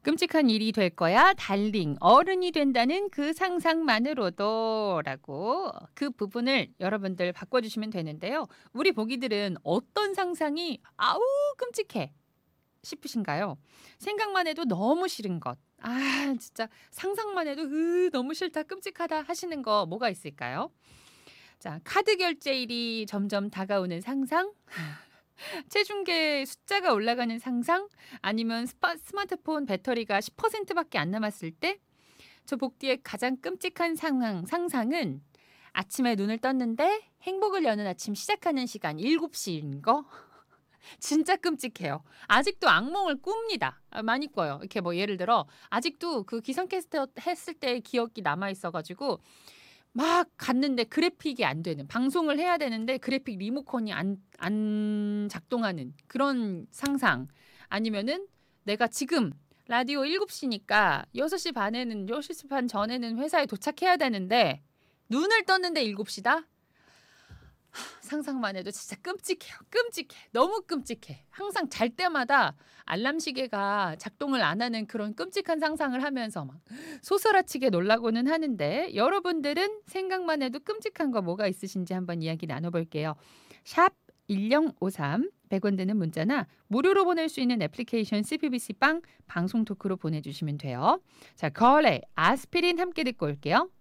끔찍한 일이 될 거야. 달링. 어른이 된다는 그 상상만으로도 라고 그 부분을 여러분들 바꿔주시면 되는데요. 우리 보기들은 어떤 상상이 아우 끔찍해 싶으신가요? 생각만 해도 너무 싫은 것. 아 진짜 상상만 해도 너무 싫다 끔찍하다 하시는 거 뭐가 있을까요? 자 카드 결제일이 점점 다가오는 상상? 체중계 숫자가 올라가는 상상? 아니면 스마트폰 배터리가 10% 밖에 안 남았을 때? 저 복뒤의 가장 끔찍한 상상은 아침에 눈을 떴는데 행복을 여는 아침 시작하는 시간 7시인 거? 진짜 끔찍해요. 아직도 악몽을 꿉니다. 많이 꿔요. 이렇게 뭐 예를 들어 아직도 그 기상캐스터 했을 때의 기억이 남아 있어 가지고 막 갔는데 그래픽이 안 되는 방송을 해야 되는데 그래픽 리모컨이 안 작동하는 그런 상상. 아니면은 내가 지금 라디오 7시니까 6시 반에는 6시 반 전에는 회사에 도착해야 되는데 눈을 떴는데 7시다? 상상만 해도 진짜 끔찍해요. 끔찍해. 너무 끔찍해. 항상 잘 때마다 알람 시계가 작동을 안 하는 그런 끔찍한 상상을 하면서 막 소스라치게 놀라고는 하는데 여러분들은 생각만 해도 끔찍한 거 뭐가 있으신지 한번 이야기 나눠볼게요. 샵 1053 100원 드는 문자나 무료로 보낼 수 있는 애플리케이션 CBBC 빵 방송 토크로 보내주시면 돼요. 자, 걸의 아스피린 함께 듣고 올게요.